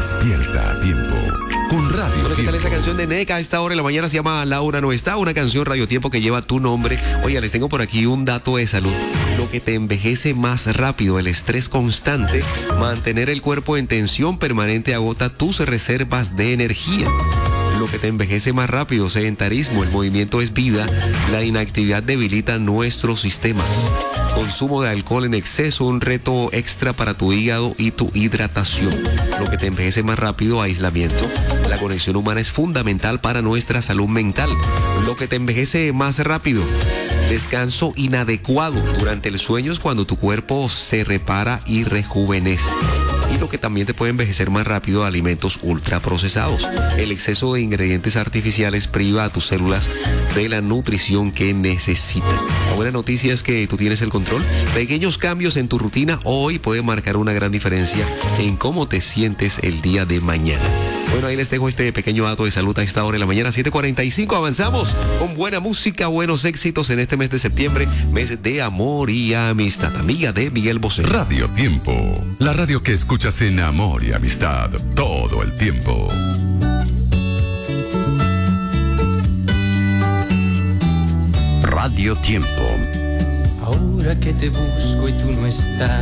Despierta a tiempo con Radio Bueno, ¿qué tal Tiempo? esa canción de NECA? A esta hora de la mañana se llama Laura no está, una canción Radio Tiempo que lleva tu nombre. Oye, les tengo por aquí un dato de salud. Lo que te envejece más rápido, el estrés constante, mantener el cuerpo en tensión permanente agota tus reservas de energía. Lo que te envejece más rápido, sedentarismo, el movimiento es vida, la inactividad debilita nuestros sistemas. Consumo de alcohol en exceso, un reto extra para tu hígado y tu hidratación. Lo que te envejece más rápido, aislamiento. La conexión humana es fundamental para nuestra salud mental. Lo que te envejece más rápido, descanso inadecuado durante el sueño es cuando tu cuerpo se repara y rejuvenece. Y lo que también te puede envejecer más rápido, alimentos ultraprocesados. El exceso de ingredientes artificiales priva a tus células de la nutrición que necesitan. La buena noticia es que tú tienes el control. Pequeños cambios en tu rutina hoy pueden marcar una gran diferencia en cómo te sientes el día de mañana. Bueno, ahí les dejo este pequeño dato de salud a esta hora de la mañana, 7:45. Avanzamos con buena música, buenos éxitos en este mes de septiembre, mes de amor y amistad. Amiga de Miguel Bosé. Radio Tiempo, la radio que escuchas en amor y amistad todo el tiempo. Radio Tiempo. Ahora que te busco y tú no estás.